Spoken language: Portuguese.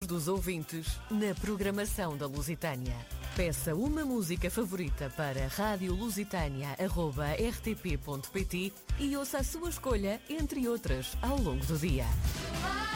dos ouvintes na programação da Lusitânia. Peça uma música favorita para radiolusitania@rtp.pt e ouça a sua escolha, entre outras, ao longo do dia.